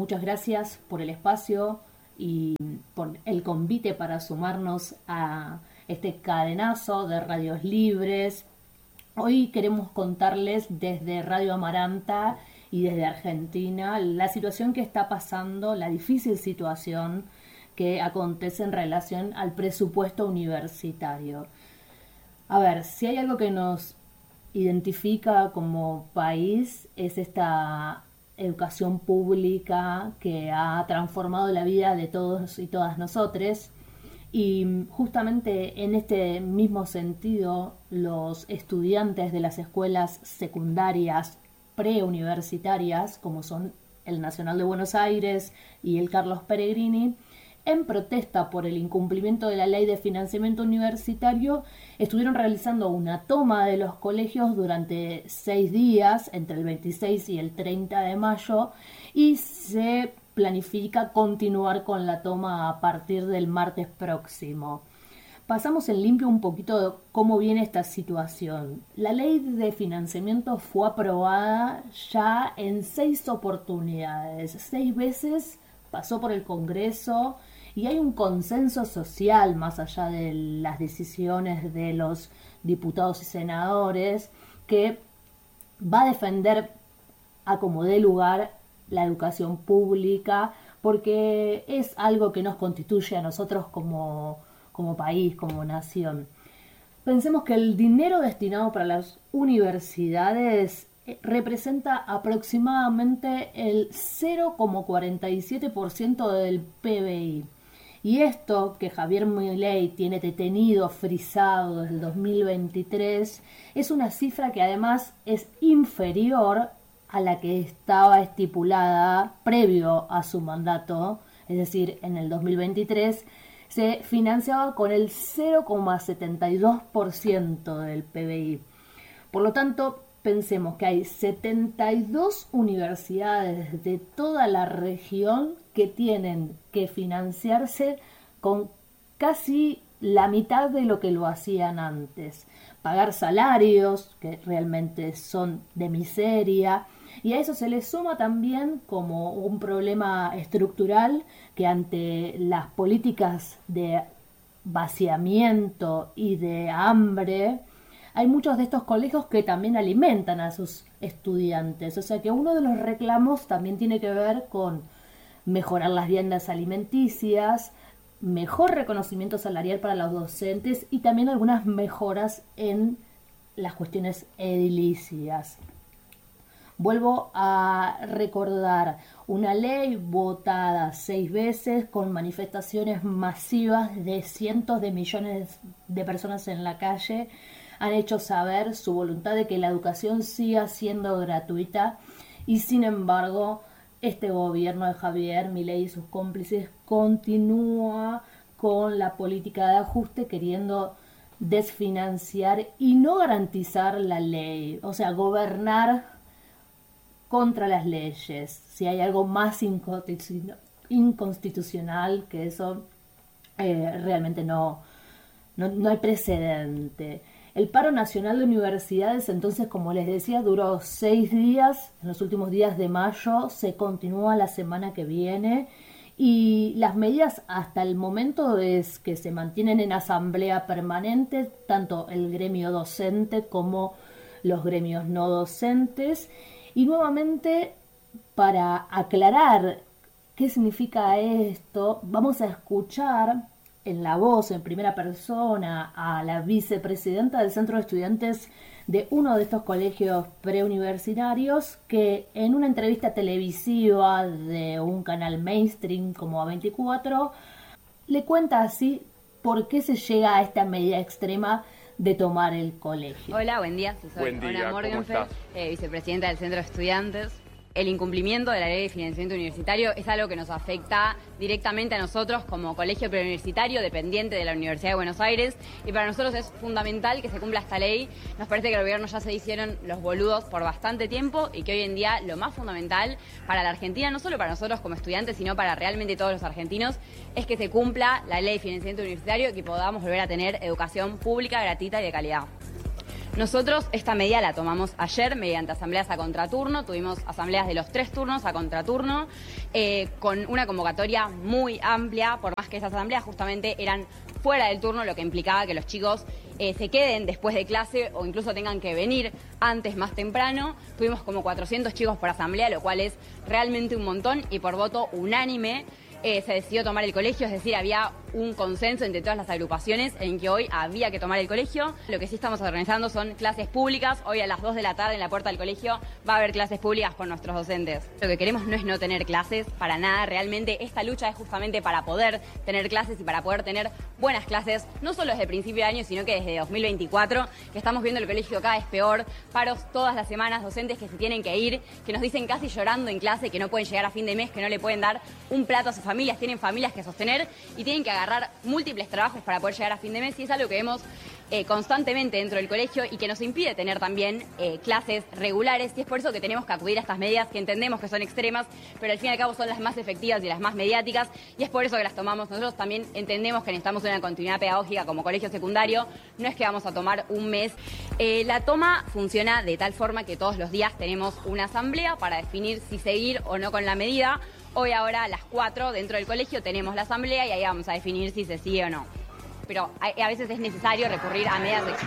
muchas gracias por el espacio y por el convite para sumarnos a este cadenazo de radios libres. Hoy queremos contarles desde Radio Amaranta y desde Argentina la situación que está pasando, la difícil situación que acontece en relación al presupuesto universitario. A ver, si hay algo que nos identifica como país es esta educación pública que ha transformado la vida de todos y todas nosotros, y justamente en este mismo sentido los estudiantes de las escuelas secundarias preuniversitarias, como son el Nacional de Buenos Aires y el Carlos Peregrini, en protesta por el incumplimiento de la ley de financiamiento universitario, estuvieron realizando una toma de los colegios durante 6 días, entre el 26 y el 30 de mayo, y se planifica continuar con la toma a partir del martes próximo. Pasamos en limpio un poquito de cómo viene esta situación. La ley de financiamiento fue aprobada ya en 6 oportunidades, 6 veces pasó por el Congreso y hay un consenso social más allá de las decisiones de los diputados y senadores que va a defender a como dé lugar la educación pública, porque es algo que nos constituye a nosotros como país, como nación. Pensemos que el dinero destinado para las universidades representa aproximadamente el 0,47% del PBI. Y esto que Javier Milei tiene detenido, frisado desde el 2023, es una cifra que además es inferior a la que estaba estipulada previo a su mandato, es decir, en el 2023 se financiaba con el 0,72% del PBI. Por lo tanto, pensemos que hay 72 universidades de toda la región que tienen que financiarse con casi la mitad de lo que lo hacían antes. Pagar salarios que realmente son de miseria, y a eso se le suma también como un problema estructural que ante las políticas de vaciamiento y de hambre hay muchos de estos colegios que también alimentan a sus estudiantes. O sea que uno de los reclamos también tiene que ver con mejorar las viandas alimenticias, mejor reconocimiento salarial para los docentes y también algunas mejoras en las cuestiones edilicias. Vuelvo a recordar una ley votada 6 veces con manifestaciones masivas de cientos de millones de personas en la calle. Han hecho saber su voluntad de que la educación siga siendo gratuita y sin embargo este gobierno de Javier Milei y sus cómplices continúa con la política de ajuste queriendo desfinanciar y no garantizar la ley, o sea, gobernar contra las leyes. Si hay algo más inconstitucional que eso, realmente no hay precedente. El paro nacional de universidades, entonces, como les decía, duró 6 días. En los últimos días de mayo se continúa la semana que viene. Y las medidas hasta el momento es que se mantienen en asamblea permanente, tanto el gremio docente como los gremios no docentes. Y nuevamente, para aclarar qué significa esto, vamos a escuchar en la voz, en primera persona, a la vicepresidenta del Centro de Estudiantes de uno de estos colegios preuniversitarios, que en una entrevista televisiva de un canal mainstream como A24, le cuenta así por qué se llega a esta medida extrema de tomar el colegio. Hola, buen día. Soy Ana Morgenfeld, vicepresidenta del Centro de Estudiantes. El incumplimiento de la ley de financiamiento universitario es algo que nos afecta directamente a nosotros como colegio preuniversitario dependiente de la Universidad de Buenos Aires, y para nosotros es fundamental que se cumpla esta ley. Nos parece que el gobierno ya se hicieron los boludos por bastante tiempo y que hoy en día lo más fundamental para la Argentina, no solo para nosotros como estudiantes, sino para realmente todos los argentinos, es que se cumpla la ley de financiamiento universitario y que podamos volver a tener educación pública, gratuita y de calidad. Nosotros esta medida la tomamos ayer mediante asambleas a contraturno, tuvimos asambleas de los 3 turnos a contraturno, con una convocatoria muy amplia, por más que esas asambleas justamente eran fuera del turno, lo que implicaba que los chicos se queden después de clase o incluso tengan que venir antes, más temprano. Tuvimos como 400 chicos por asamblea, lo cual es realmente un montón, y por voto unánime se decidió tomar el colegio, es decir, había un consenso entre todas las agrupaciones en que hoy había que tomar el colegio. Lo que sí estamos organizando son clases públicas. Hoy a las 2 de la tarde en la puerta del colegio va a haber clases públicas con nuestros docentes. Lo que queremos no es no tener clases, para nada. Realmente esta lucha es justamente para poder tener clases y para poder tener buenas clases, no solo desde el principio de año, sino que desde 2024, que estamos viendo el colegio cada vez peor, paros todas las semanas, docentes que se tienen que ir, que nos dicen casi llorando en clase que no pueden llegar a fin de mes, que no le pueden dar un plato a sus familias, tienen familias que sostener y tienen que agarrar múltiples trabajos para poder llegar a fin de mes, y es algo que vemos constantemente dentro del colegio y que nos impide tener también clases regulares, y es por eso que tenemos que acudir a estas medidas que entendemos que son extremas, pero al fin y al cabo son las más efectivas y las más mediáticas, y es por eso que las tomamos. Nosotros también entendemos que necesitamos una continuidad pedagógica como colegio secundario, no es que vamos a tomar un mes. La toma funciona de tal forma que todos los días tenemos una asamblea para definir si seguir o no con la medida. Hoy ahora a las 4 dentro del colegio tenemos la asamblea y ahí vamos a definir si se sigue o no. Pero a veces es necesario recurrir a medidas extremas.